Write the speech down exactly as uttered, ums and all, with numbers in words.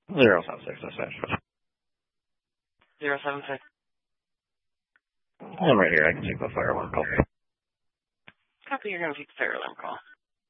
Zero seven six dispatch. Zero seven six. I'm right here. I can take the fire alarm call. Copy. You're going to take the fire alarm call.